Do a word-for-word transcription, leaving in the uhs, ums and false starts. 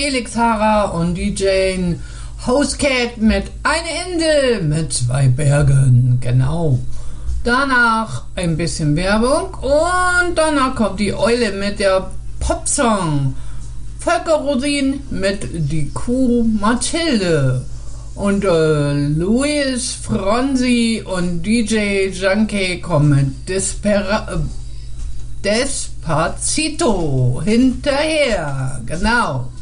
Felix Harrer und D J Hostcat mit Eine Insel mit zwei Bergen, genau. Danach ein bisschen Werbung und danach kommt die Eule mit der Popsong. Volker Rosin mit Die Kuh Mathilde. Und äh, Luis Fronzi und D J Junkie kommen mit Despera äh, Despacito hinterher. Genau.